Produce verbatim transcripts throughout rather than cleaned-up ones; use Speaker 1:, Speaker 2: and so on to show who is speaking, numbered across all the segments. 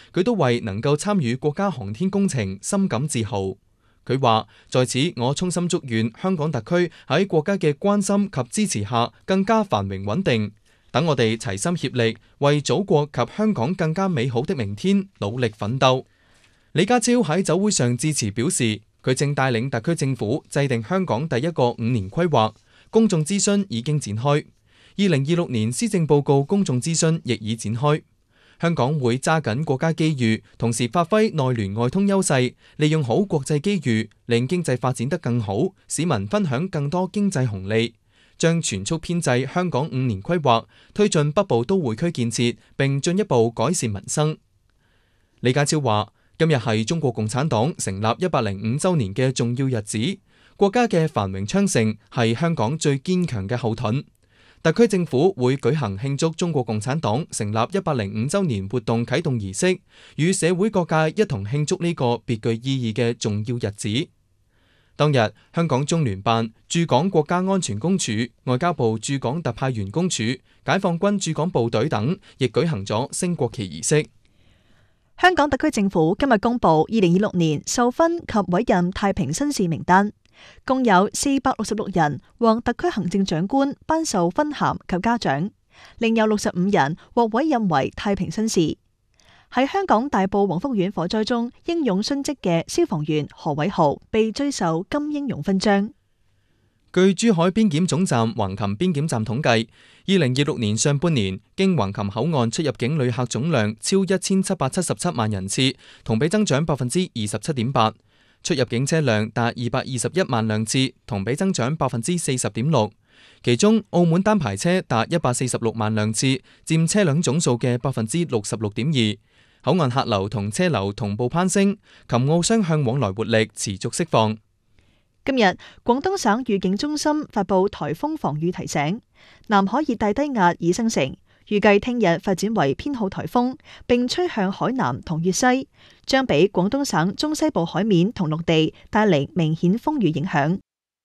Speaker 1: 佢都為能夠參與國家航天工程深感自豪。佢話：在此，我衷心祝願香港特區喺國家嘅關心及支持下，更加繁榮穩定。等我哋齊心協力，為祖國及香港更加美好的明天努力奮鬥。李家超喺酒會上致辭表示，佢正帶領特區政府制定香港第一個五年規劃，公眾諮詢已經展開。二零二六年施政報告公眾諮詢亦已展開。香港會揸緊國家機遇，同時發揮內聯外通優勢，利用好國際機遇，令經濟發展得更好，市民分享更多經濟紅利。將全速編製香港五年規劃，推進北部都會區建設，並進一步改善民生。李家超話：今日係中國共產黨成立一百零五週年嘅重要日子，國家嘅繁榮昌盛係香港最堅強嘅後盾。特區政府會舉行慶祝中國共產黨成立一百零五週年活動啟動儀式，與社會各界一同慶祝呢個別具意義嘅重要日子。當日，香港中聯辦、駐港國家安全公署、外交部駐港特派員公署、解放軍駐港部隊等，亦舉行咗升國旗儀式。
Speaker 2: 香港特區政府今日公布二零二六年授勳及委任太平紳士名單，共有四百六十六人獲特區行政長官頒授勳銜及嘉獎，另有六十五人獲委任為太平紳士。喺香港大埔宏福苑火災中英勇殉職嘅消防員何偉豪被追授金英勇勳章。
Speaker 1: 據珠海邊檢總站橫琴邊檢站統計，二零二六年上半年經橫琴口岸出入境旅客總量超一千七百七十七萬人次，同比增長百分之二十七點八；出入境車輛達二百二十一萬輛次，同比增長百分之四十點六。其中澳門單牌車達一百四十六萬輛次，佔車輛總數嘅百分之六十六點二。口岸客流同車流同步攀升，琴澳雙向往來活力持續釋放。
Speaker 2: 今日廣東省預警中心發布颱風防禦提醒，南海熱帶低壓已生成，預計聽日發展為偏好颱風，並吹向海南同粵西，將俾廣東省中西部海面同陸地帶嚟明顯風雨影響。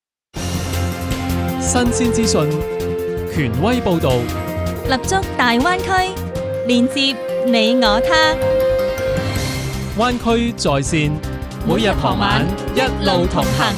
Speaker 3: 新鮮資訊，權威報導，
Speaker 4: 立足大灣區，連接你我他。
Speaker 3: 灣區在線，每日傍晚一路同行。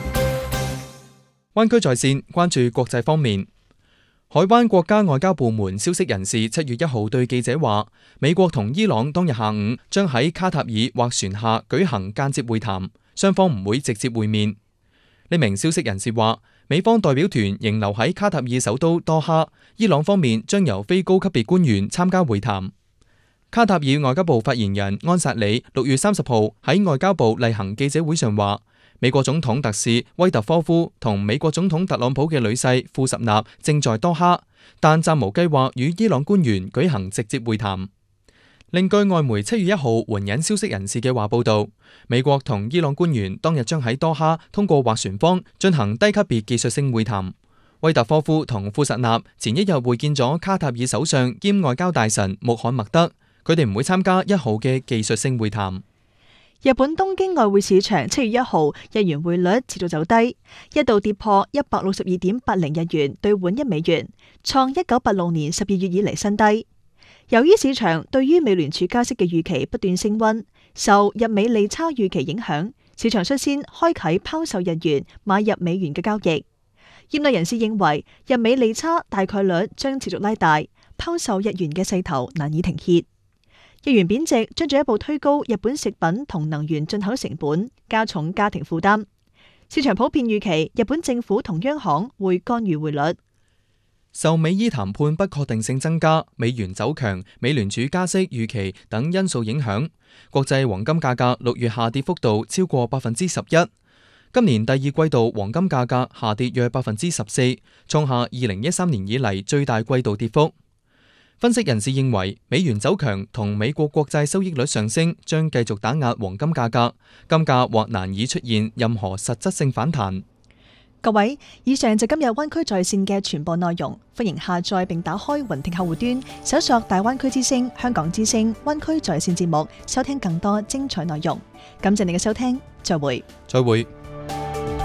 Speaker 1: 灣區在線關注國際方面，海灣國家外交部門消息人士七月一號對記者話，美國同伊朗當日下午將喺卡塔爾或船下舉行間接會談，雙方唔會直接會面。呢名消息人士話，美方代表團仍留喺卡塔爾首都多哈，伊朗方面將由非高級別官員參加會談。卡塔爾外交部發言人安薩里六月三十號喺外交部例行記者會上話，美國總統特使威特科夫同美國總統特朗普嘅女婿庫什納正在多哈，但暫無計劃與伊朗官員舉行直接會談。另據外媒七月一號援引消息人士嘅話報道，美國同伊朗官員當日將喺多哈通過斡旋方進行低級別技術性會談。威特科夫同庫什納前一日會見咗卡塔爾首相兼外交大臣穆罕默德，佢哋唔會參加一號嘅技術性會談。
Speaker 2: 日本東京外匯市場七月一號日元匯率持續走低，一度跌破一百六十二點八零日元兌換一美元，創一九八六年十二月以嚟新低。由於市場對於美聯儲加息嘅預期不斷升溫，受日美利差預期影響，市場率先開啟拋售日元買入美元嘅交易。業內人士認為，日美利差大概率將持續拉大，拋售日元嘅勢頭難以停歇。日元貶值將進一步推高日本食品同能源進口成本，加重家庭負擔。市場普遍預期日本政府同央行會干預匯率。
Speaker 1: 受美伊談判不確定性增加、美元走強、美聯儲加息預期等因素影響，國際黃金價格六月下跌幅度超過百分之十一。今年第二季度黃金價格下跌約百分之十四，創下二零一三年以嚟最大季度跌幅。分析人士認為，美元走強同美國國債收益率上升將繼續打壓黃金價格，金價或難以出現任何實質性反彈。
Speaker 2: 各位，以上就今日灣區在線嘅全部內容，歡迎下載並打開雲聽客戶端，搜索大灣區之聲、香港之聲、灣區在線節目，收聽更多精彩內容。感謝你嘅收聽，再會。
Speaker 1: 再會。